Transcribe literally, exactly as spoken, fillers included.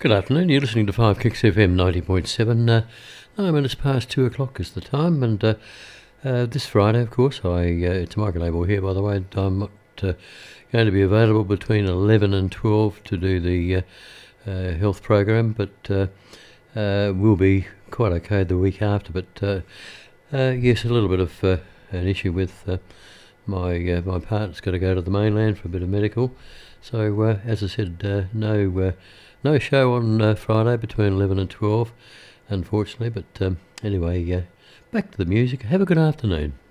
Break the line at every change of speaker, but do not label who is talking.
Good afternoon, you're listening to five Kicks F M ninety point seven. Uh, nine minutes past two o'clock is the time, and uh, uh, this Friday, of course, I uh, it's Michael Abel here, by the way. I'm not uh, going to be available between eleven and twelve to do the uh, uh, health program, but uh, uh, we'll be quite okay the week after. But uh, uh, yes, a little bit of uh, an issue with uh, my uh, my partner's got to go to the mainland for a bit of medical. So, uh, as I said, uh, no uh, no show on uh, Friday between eleven and twelve, unfortunately. But um, anyway, uh, back to the music. Have a good afternoon.